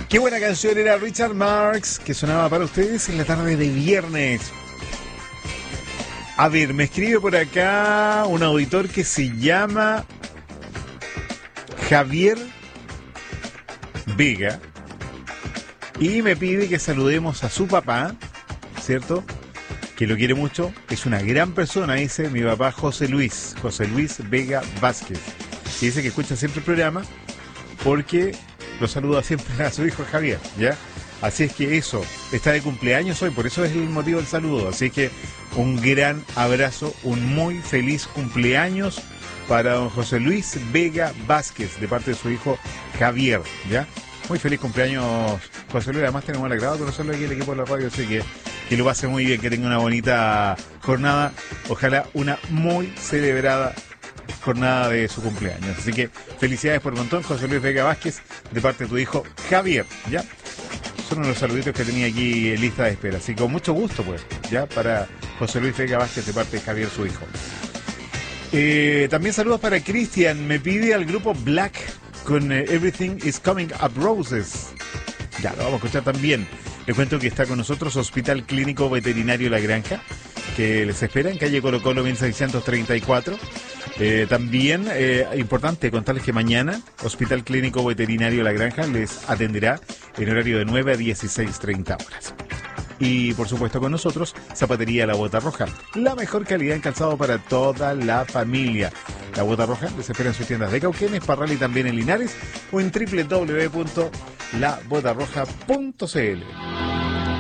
Qué buena canción era Richard Marx, que sonaba para ustedes en la tarde de viernes. A ver, me escribe por acá un auditor que se llama Javier Vega y me pide que saludemos a su papá, ¿cierto? Que lo quiere mucho, es una gran persona, dice mi papá José Luis Vega Vázquez. Y dice que escucha siempre el programa porque lo saluda siempre a su hijo Javier, ¿ya? Así es que eso, está de cumpleaños hoy, por eso es el motivo del saludo. Así que un gran abrazo, un muy feliz cumpleaños para don José Luis Vega Vázquez, de parte de su hijo Javier, ¿ya? Muy feliz cumpleaños, José Luis. Además tenemos el agrado de conocerlo aquí el equipo de la radio, así que lo pase muy bien, que tenga una bonita jornada. Ojalá una muy celebrada jornada de su cumpleaños. Así que felicidades por un montón, José Luis Vega Vázquez, de parte de tu hijo Javier, ¿ya? Son unos saluditos que tenía aquí en lista de espera. Así que con mucho gusto, pues, ya, para José Luis Vega Vázquez, de parte de Javier, su hijo. También saludos para Cristian. Me pide al grupo Black con Everything is Coming Up Roses. Ya, lo vamos a escuchar también. Les cuento que está con nosotros Hospital Clínico Veterinario La Granja, que les espera en calle Colo Colo 1634. También, importante contarles que mañana Hospital Clínico Veterinario La Granja les atenderá en horario de 9 a 16:30 horas. Y por supuesto con nosotros, Zapatería La Bota Roja, la mejor calidad en calzado para toda la familia. La Bota Roja les espera en sus tiendas de Cauquenes, Parral y también en Linares o en www.labotarroja.cl.